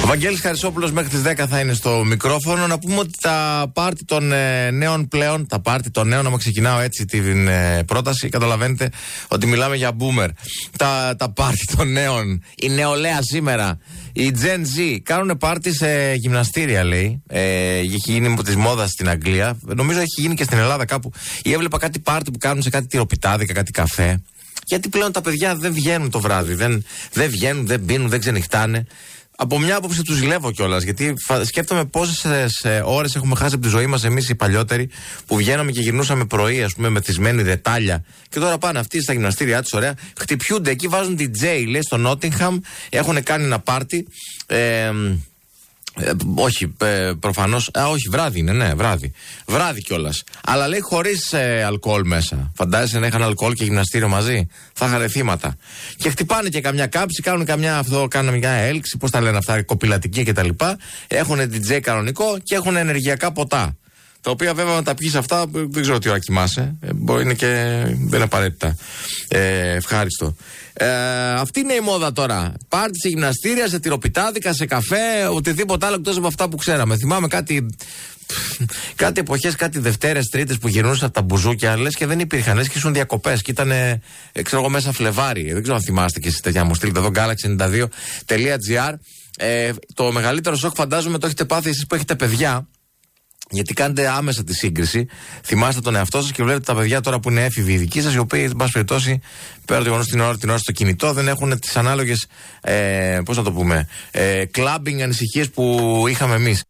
Βαγγέλης Χαρισόπουλος μέχρι τις 10 θα είναι στο μικρόφωνο. Να πούμε ότι τα πάρτι των νέων πλέον, τα πάρτι των νέων, άμα ξεκινάω έτσι την πρόταση, καταλαβαίνετε ότι μιλάμε για boomer. Τα πάρτι των νέων, η νεολαία σήμερα, η Gen Z, κάνουν πάρτι σε γυμναστήρια, λέει. Έχει γίνει της μόδας στην Αγγλία. Νομίζω έχει γίνει και στην Ελλάδα κάπου. Ή έβλεπα κάτι πάρτι που κάνουν σε κάτι τυροπιτάδικα, κάτι καφέ. Γιατί πλέον τα παιδιά δεν βγαίνουν το βράδυ. Δεν βγαίνουν, δεν πίνουν, δεν ξενυχτάνε. Από μια άποψη του ζηλεύω κιόλας, γιατί σκέφτομαι πόσες ώρες έχουμε χάσει από τη ζωή μας εμείς οι παλιότεροι, που βγαίναμε και γυρνούσαμε πρωί, ας πούμε, μεθυσμένοι δετάλια. Και τώρα πάνε αυτοί στα γυμναστήριά τους, ωραία, χτυπιούνται εκεί, βάζουν DJ, λέει, στο Νότιγχαμ, έχουν κάνει ένα πάρτι. Όχι, προφανώς. Όχι, βράδυ είναι, ναι, βράδυ. Βράδυ κιόλας. Αλλά λέει χωρίς αλκοόλ μέσα. Φαντάζεσαι να είχαν αλκοόλ και γυμναστήριο μαζί. Θα είχαν θύματα. Και χτυπάνε και καμιά κάψη, κάνουν μια έλξη, πώς τα λένε αυτά, κοπηλατική κτλ. Έχουν DJ κανονικό και έχουν ενεργειακά ποτά. Τα οποία βέβαια να τα πιείς αυτά, δεν ξέρω τι ώρα κοιμάσαι. Μπορεί είναι και δεν είναι απαραίτητα ευχάριστο. Αυτή είναι η μόδα τώρα. Πάρτι σε γυμναστήρια, σε τυροπιτάδικα, σε καφέ, οτιδήποτε άλλο εκτός από αυτά που ξέραμε. Θυμάμαι κάτι εποχές, κάτι Δευτέρες, Τρίτες που γυρνούσαν από τα μπουζούκια, λες και δεν υπήρχαν, λες και ήσουν διακοπές και ήταν, ξέρω εγώ, μέσα Φλεβάρι. Δεν ξέρω αν θυμάστε και εσείς τέτοια, μου στείλετε εδώ galaxy92.gr. Το μεγαλύτερο σοκ φαντάζομαι το έχετε πάθει εσείς που έχετε παιδιά. Γιατί κάνετε άμεσα τη σύγκριση, θυμάστε τον εαυτό σας και βλέπετε τα παιδιά τώρα που είναι έφηβοι οι δικοί σας, οι οποίοι, εν πάση περιπτώσει, πέρα το γεγονός την ώρα στο κινητό, δεν έχουν τις ανάλογες, πώς να το πούμε, κλάμπινγκ ανησυχίες που είχαμε εμείς.